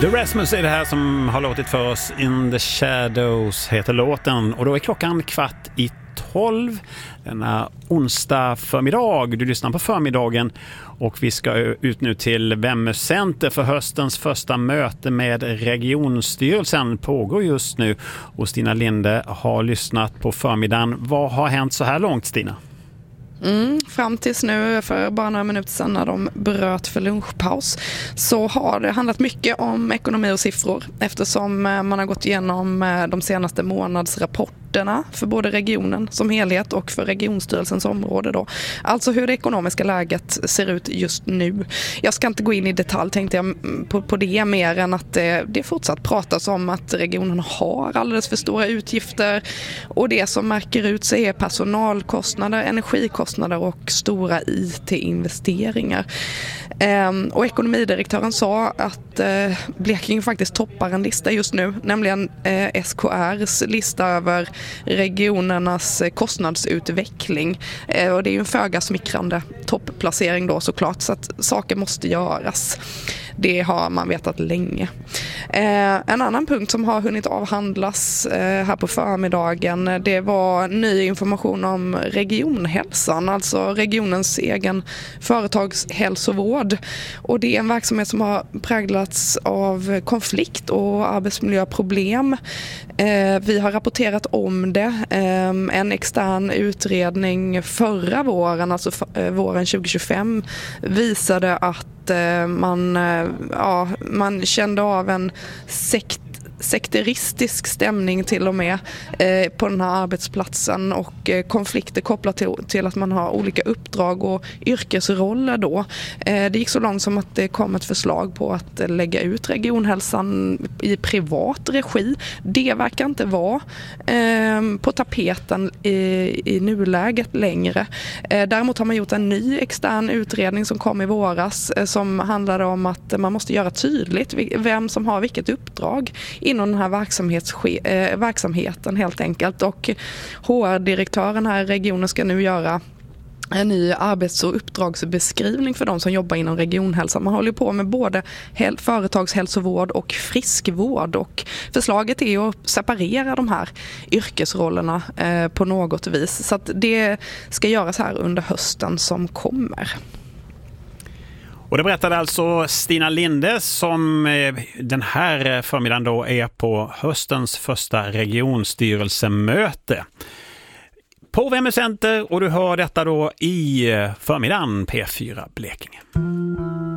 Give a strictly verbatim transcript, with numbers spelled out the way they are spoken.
The Rasmus är det här som har låtit för oss. In the Shadows heter låten. Och då är klockan kvart i tolv denna onsdag förmiddag. Du lyssnar på förmiddagen och vi ska ut nu till Vemmö Center för höstens första möte med regionstyrelsen. Pågår just nu och Stina Linde har lyssnat på förmiddagen. Vad har hänt så här långt, Stina? Mm, fram tills nu, för bara några minuter sedan när de bröt för lunchpaus, så har det handlat mycket om ekonomi och siffror eftersom man har gått igenom de senaste månadsrapporterna för både regionen som helhet och för regionstyrelsens område då. Alltså hur det ekonomiska läget ser ut just nu. Jag ska inte gå in i detalj, tänkte jag, på, på det mer än att det, det fortsatt pratas om att regionen har alldeles för stora utgifter och det som märker ut sig är personalkostnader, energikostnader och stora I T-investeringar. Ehm, och ekonomidirektören sa att eh, Blekinge faktiskt toppar en lista just nu, nämligen eh, S K R:s lista över regionernas eh, kostnadsutveckling. Eh, och det är ju en föga smickrande toppplacering då såklart, så att saker måste göras. Det har man vetat länge. Eh, en annan punkt som har hunnit avhandlas eh, här på förmiddagen, det var ny information om regionhälsan, alltså regionens egen företagshälsovård. Och det är en verksamhet som har präglats av konflikt och arbetsmiljöproblem. Eh, vi har rapporterat om det. Eh, en extern utredning förra våren, alltså f- våren tjugo tjugofem, visade att Man, ja, man kände av en sekt, sekteristisk stämning till och med eh, på den här arbetsplatsen och eh, konflikter kopplat till, till att man har olika uppdrag och yrkesroller då. Eh, det gick så långt som att det kom ett förslag på att eh, lägga ut regionhälsan i privat regi. Det verkar inte vara eh, på tapeten i, i nuläget längre. Eh, däremot har man gjort en ny extern utredning som kom i våras eh, som handlade om att man måste göra tydligt vem som har vilket uppdrag inom den här verksamhets- verksamheten helt enkelt. Och H R-direktören här i regionen ska nu göra en ny arbets- och uppdragsbeskrivning för de som jobbar inom regionhälsan. Man håller på med både häl- företagshälsovård och friskvård, och förslaget är att separera de här yrkesrollerna eh, på något vis. Så att det ska göras här under hösten som kommer. Och det berättade alltså Stina Linde som den här förmiddagen då är på höstens första regionstyrelsemöte på Vemmö Center, och du hör detta då i förmiddagen P fyra Blekinge.